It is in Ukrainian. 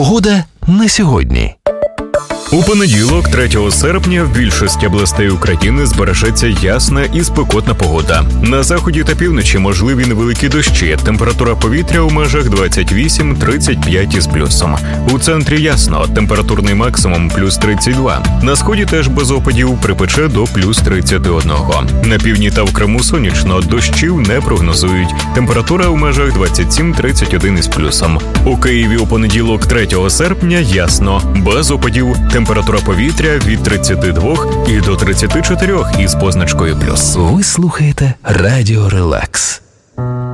Погода на сьогодні. У понеділок, 3 серпня, в більшості областей України збережеться ясна і спекотна погода. На заході та півночі можливі невеликі дощі. Температура повітря у межах 28-35 із плюсом. У центрі ясно, температурний максимум плюс 32. На сході теж без опадів, припече до плюс 31. На півдні та в Криму сонячно, дощів не прогнозують. Температура у межах 27-31 із плюсом. У Києві у понеділок, 3 серпня, ясно, без опадів. Температура повітря від 32 і до 34 із позначкою плюс. Ви слухаєте Радіо Релакс.